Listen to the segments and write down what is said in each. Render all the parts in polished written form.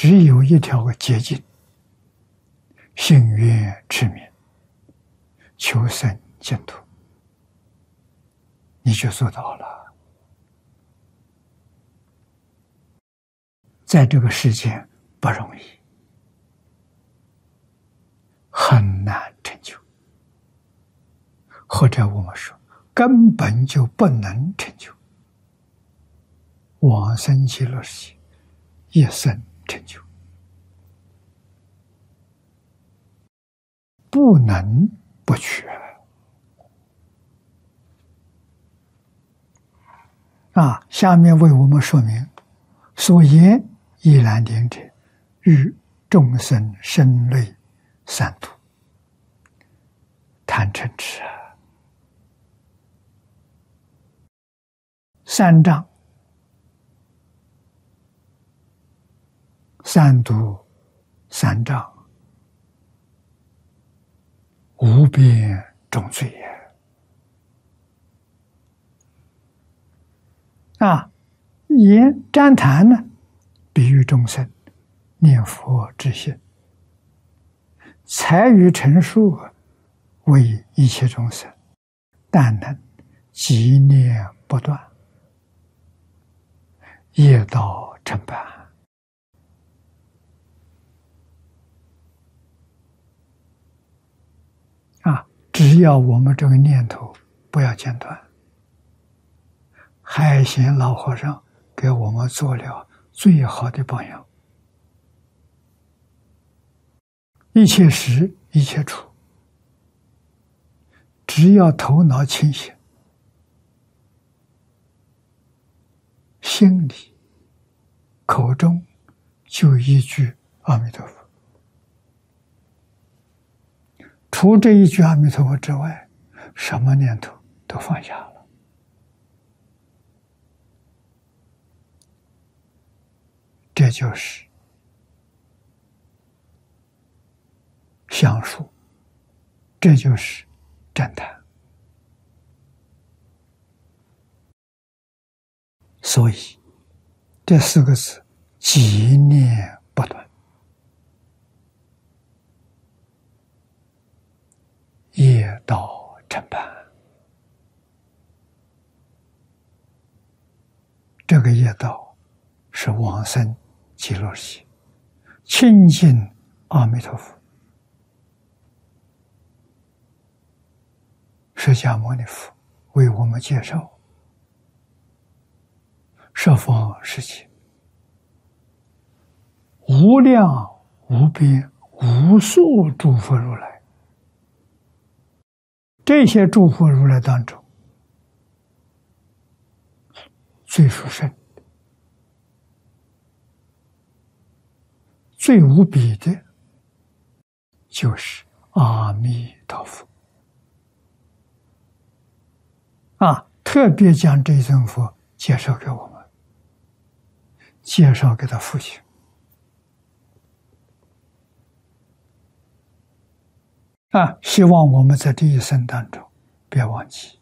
只有一条捷径：信愿持名，求生净土，你就做到了。在这个世间不容易，很难成就，或者我们说根本就不能成就。往生极乐世界，一生成就，不能不去啊！下面为我们说明，所言依难点者，欲众生生类三途，贪嗔痴三障，三毒三障，无边重罪也。言旃檀呢，比喻众生念佛之心；财与陈述为一切众生但能积念不断，业道成办。只要我们这个念头不要间断，海贤老和尚给我们做了最好的榜样。一切时一切处，只要头脑清醒，心里口中就一句阿弥陀佛，除这一句阿弥陀佛之外，什么念头都放下了。这就是详述，这就是真谈。所以这四个字积念不断，业道成办。这个业道是往生极乐世界，亲近阿弥陀佛。释迦牟尼佛为我们介绍十方世界无量无边无数诸佛如来，这些诸佛如来当中，最殊胜、最无比的，就是阿弥陀佛。特别将这一尊佛介绍给我们，介绍给他父亲。希望我们在这一生当中别忘记，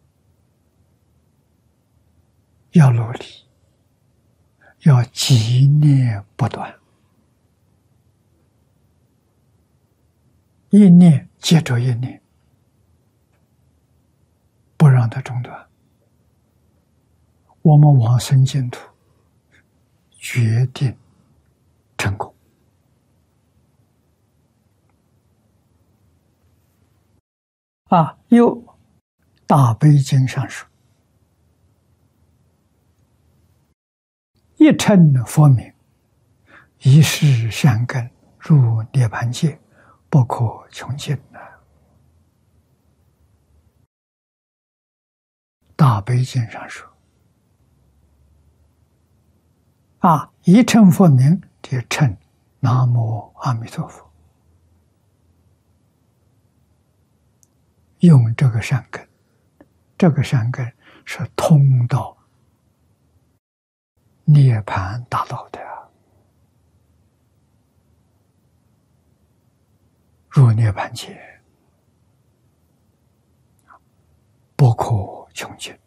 要努力，要积念不断，一念接着一念，不让它中断。我们往生净土决定成功。又大悲经上说，一称佛名，一世善根入涅槃界，不可穷尽。大悲经上说，一称佛名，就称南无阿弥陀佛，用这个善根，这个善根是通到涅槃大道的，入涅槃界，不可穷尽。